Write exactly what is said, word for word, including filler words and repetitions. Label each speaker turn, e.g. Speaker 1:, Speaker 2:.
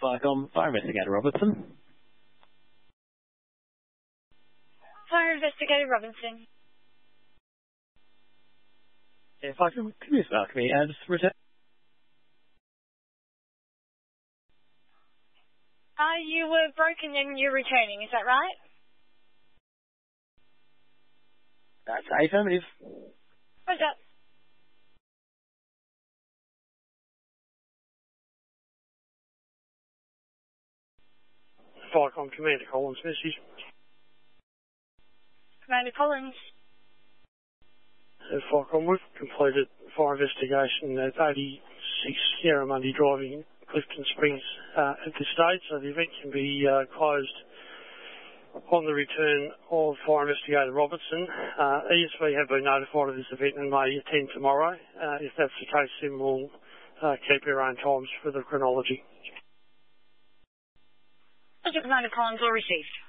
Speaker 1: Firecom, Fire Investigator Robertson.
Speaker 2: Fire Investigator Robinson.
Speaker 1: Yeah, Firecom, can you start me and return?
Speaker 2: Uh, you were broken and you're returning, is that right?
Speaker 1: That's affirmative.
Speaker 2: What's up?
Speaker 3: Firecom Commander Collins message.
Speaker 2: Commander Collins.
Speaker 3: Uh, Firecom, we've completed fire investigation at eighty-six Sierra Mundy Drive in Clifton Springs uh, at this stage, so the event can be uh, closed upon the return of Fire Investigator Robertson. Uh, E S V have been notified of this event and may attend tomorrow. Uh, if that's the case, then we'll uh, keep our own times for the chronology.
Speaker 2: Roger, Commander Collins, all received.